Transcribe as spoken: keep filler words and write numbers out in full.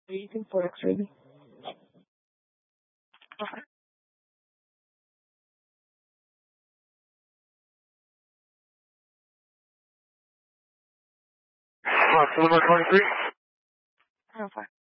Waiting for X-ray. Okay. Flight number twenty-three. Oh, fine.